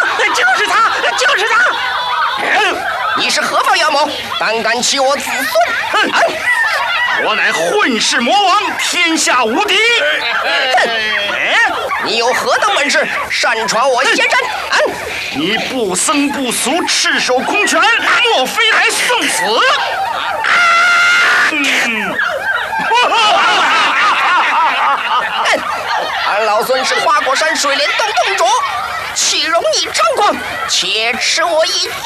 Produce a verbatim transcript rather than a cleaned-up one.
就是他，就是他！ 嗯，你是何方妖魔，胆敢欺我子孙？ 哼！ 啊！ 我乃混世魔王，天下无敌！ 哼！你有何等本事，擅闯我仙山？啊！ 你不僧不俗，赤手空拳，莫非来送死？啊！嗯！ 俺老孙是花果山水帘洞洞主，岂容你猖狂！且吃我一